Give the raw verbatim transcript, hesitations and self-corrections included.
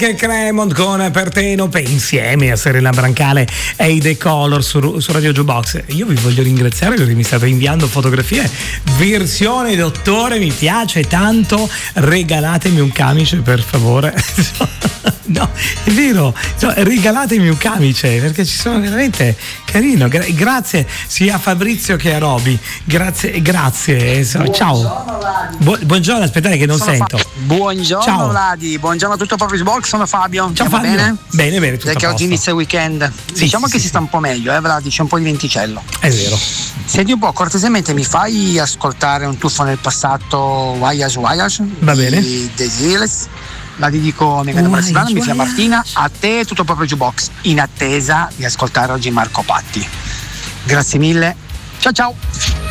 Che Cremont con Per te non pensi, insieme a Serena Brancale e i The Color su, su Radio Jukebox. Io vi voglio ringraziare perché mi state inviando fotografie, versione dottore, mi piace tanto, regalatemi un camice per favore. No, è vero, no, regalatemi un camice perché ci sono veramente carino. Gra- grazie sia a Fabrizio che a Roby. Grazie, grazie. Buongiorno, ciao. Bu- buongiorno, aspettate che non sono sento. Fa- buongiorno ciao. Vladi, buongiorno a tutto Purpose Box, sono Fabio. Ciao Andiamo Fabio. Bene? Bene, bene, tutto perché a oggi posto. inizia il weekend. Sì, diciamo sì, che sì, si sta un po' meglio, eh Vladi, c'è un po' di venticello. È vero. Senti un po', cortesemente mi fai ascoltare un tuffo nel passato Wires Wires? Va bene. Di The Zealous. La dedico a mia cara Wires, Silvana, mia figlia Wires. Martina, a te e tutto proprio Jukebox, in attesa di ascoltare oggi Marco Patti. Grazie mille. Ciao ciao.